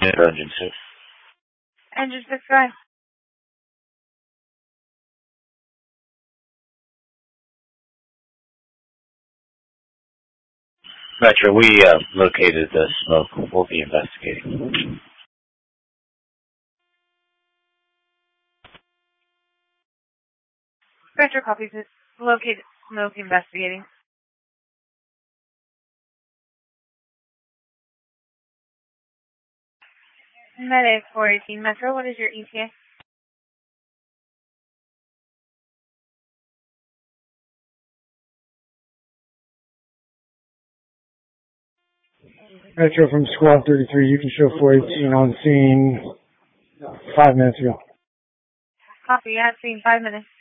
Engine 6. Engine 6, go ahead. Metro, we located the smoke. We'll be investigating. Metro copies it. Located smoke, investigating. Medic 418 Metro, what is your ETA? Metro from Squad 33, you can show 418 on scene 5 minutes ago. Copy, at scene 5 minutes.